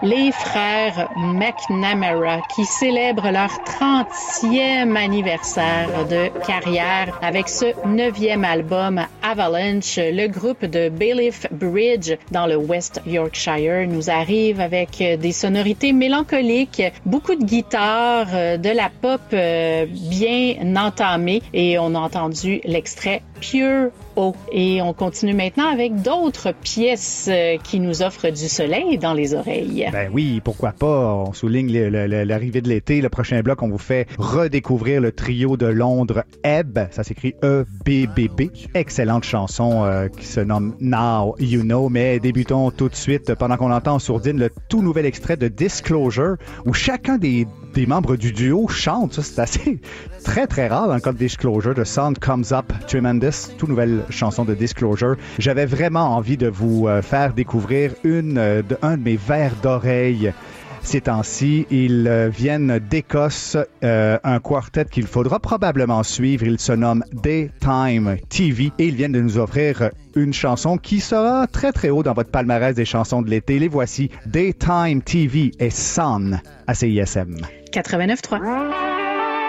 Les frères McNamara qui célèbrent leur 30e anniversaire de carrière avec ce 9e album Avalanche. Le groupe de Bailiff Bridge dans le West Yorkshire nous arrive avec des sonorités mélancoliques, beaucoup de guitare, de la pop bien entamée et on a entendu l'extrait Pure O. Et on continue maintenant avec d'autres pièces qui nous offrent du soleil dans les oreilles. Ben oui, pourquoi pas. On souligne l'arrivée de l'été. Le prochain bloc, on vous fait redécouvrir le trio de Londres Ebb. Ça s'écrit E-B-B-B. Excellente chanson qui se nomme Now You Know. Mais débutons tout de suite, pendant qu'on entend en sourdine le tout nouvel extrait de Disclosure, où chacun des membres du duo chante. Ça, c'est assez très, très rare dans le cas de Disclosure. The Sound Comes Up Tremendous. Toute nouvelle chanson de Disclosure. J'avais vraiment envie de vous faire découvrir un de mes vers d'oreille. Ces temps-ci, ils viennent d'Écosse, un quartet qu'il faudra probablement suivre. Il se nomme Daytime TV et ils viennent de nous offrir une chanson qui sera très très haut dans votre palmarès des chansons de l'été. Les voici, Daytime TV et Sun à CISM. 89.3.